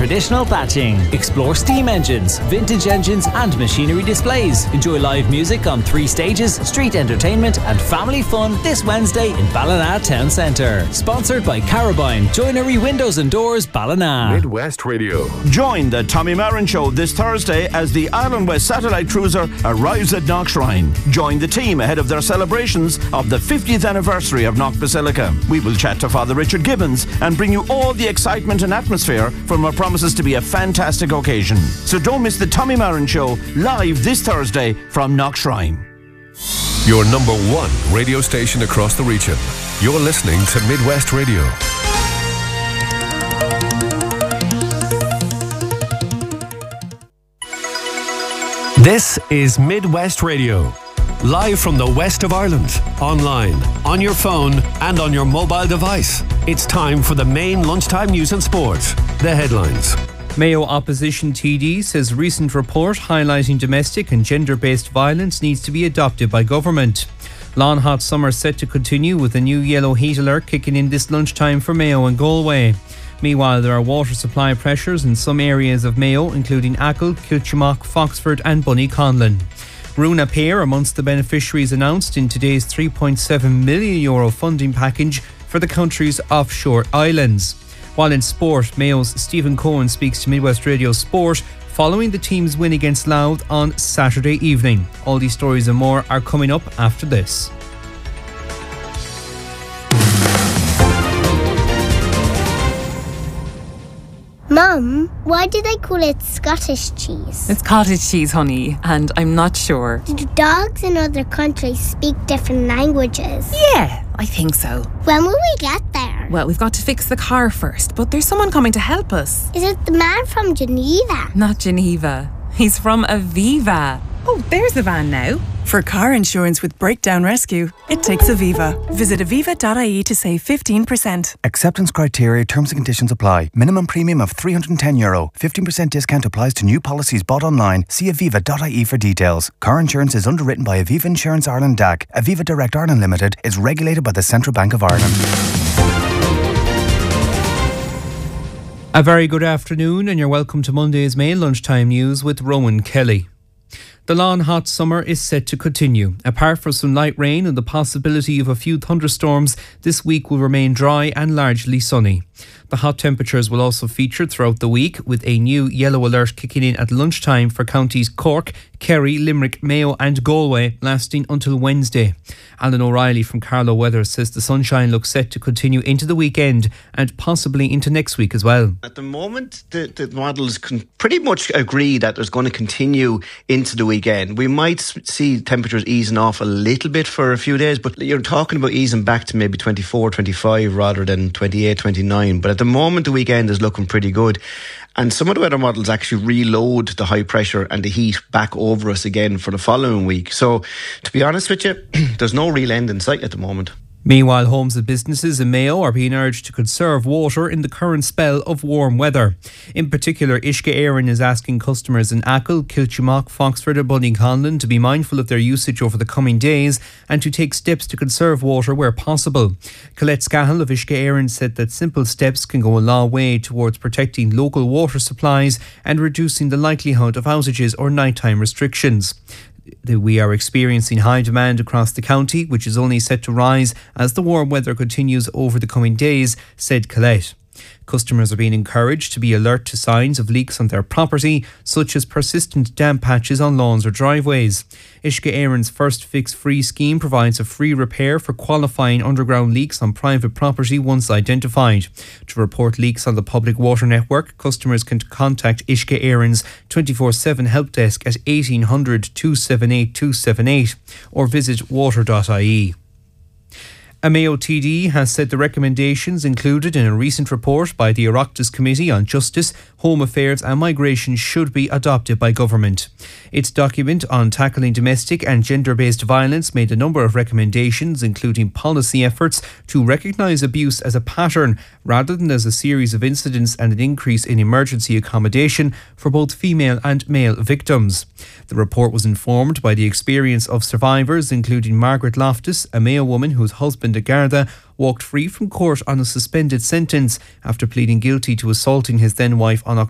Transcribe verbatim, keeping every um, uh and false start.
traditional batching. Explore steam engines, vintage engines and machinery displays. Enjoy live music on three stages, street entertainment and family fun this Wednesday in Ballina Town Centre. Sponsored by Carabine, Joinery Windows and Doors, Ballina. Midwest Radio. Join the Tommy Marin Show this Thursday as the Island West Satellite Cruiser arrives at Knockshrine. Join the team ahead of their celebrations of the fiftieth anniversary of Knock Basilica. We will chat to Father Richard Gibbons and bring you all the excitement and atmosphere from what promises to be a fantastic occasion. So don't miss the Tommy Marin Show live this Thursday from Knockshrine. Your number one radio station across the region. You're listening to Midwest Radio. This is Midwest Radio. Live from the west of Ireland, online, on your phone and on your mobile device. It's time for the main lunchtime news and sport. The headlines. Mayo opposition T D says recent report highlighting domestic and gender-based violence needs to be adopted by government. Long hot summer set to continue with a new yellow heat alert kicking in this lunchtime for Mayo and Galway. Meanwhile, there are water supply pressures in some areas of Mayo, including Achill, Kilchimock, Foxford and Bunnyconlon. Runa Pear amongst the beneficiaries announced in today's three point seven million euro funding package for the country's offshore islands. While in sport, Mayo's Stephen Cohen speaks to Midwest Radio Sport following the team's win against Louth on Saturday evening. All these stories and more are coming up after this. Mum, why do they call it Scottish cheese? It's cottage cheese, honey, and I'm not sure. Do dogs in other countries speak different languages? Yeah, I think so. When will we get there? Well, we've got to fix the car first, but there's someone coming to help us. Is it the man from Geneva? Not Geneva. He's from Aviva. Oh, there's the van now. For car insurance with breakdown rescue, it takes Aviva. Visit aviva dot I E to save fifteen percent. Acceptance criteria, terms and conditions apply. Minimum premium of three hundred ten euro. fifteen percent discount applies to new policies bought online. See aviva dot I E for details. Car insurance is underwritten by Aviva Insurance Ireland D A C. Aviva Direct Ireland Limited is regulated by the Central Bank of Ireland. A very good afternoon and you're welcome to Monday's main lunchtime news with Rowan Kelly. The long hot summer is set to continue. Apart from some light rain and the possibility of a few thunderstorms, this week will remain dry and largely sunny. The hot temperatures will also feature throughout the week, with a new yellow alert kicking in at lunchtime for counties Cork, Kerry, Limerick, Mayo and Galway, lasting until Wednesday. Alan O'Reilly from Carlow Weather says the sunshine looks set to continue into the weekend and possibly into next week as well. At the moment, the, the models can pretty much agree that there's going to continue into the weekend. We might see temperatures easing off a little bit for a few days, but you're talking about easing back to maybe twenty-four, twenty-five rather than twenty-eight, twenty-nine. But at the moment, the weekend is looking pretty good. And some of the weather models actually reload the high pressure and the heat back over us again for the following week. So, to be honest with you, there's no real end in sight at the moment. Meanwhile, homes and businesses in Mayo are being urged to conserve water in the current spell of warm weather. In particular, Uisce Éireann is asking customers in Achill, Kilchimock, Foxford and Bunnyconlon to be mindful of their usage over the coming days and to take steps to conserve water where possible. Colette Scahill of Uisce Éireann said that simple steps can go a long way towards protecting local water supplies and reducing the likelihood of outages or nighttime restrictions. We are experiencing high demand across the county, which is only set to rise as the warm weather continues over the coming days, said Colette. Customers are being encouraged to be alert to signs of leaks on their property, such as persistent damp patches on lawns or driveways. Uisce Éireann's First Fix Free scheme provides a free repair for qualifying underground leaks on private property once identified. To report leaks on the public water network, customers can contact Uisce Éireann's twenty-four seven help desk at eighteen hundred, two seven eight, two seven eight or visit water dot I E. A Mayo T D has said the recommendations included in a recent report by the Oireachtas Committee on Justice, Home Affairs and Migration should be adopted by government. Its document on tackling domestic and gender-based violence made a number of recommendations, including policy efforts to recognise abuse as a pattern rather than as a series of incidents, and an increase in emergency accommodation for both female and male victims. The report was informed by the experience of survivors, including Margaret Loftus, a Mayo woman whose husband, a Garda, walked free from court on a suspended sentence after pleading guilty to assaulting his then wife on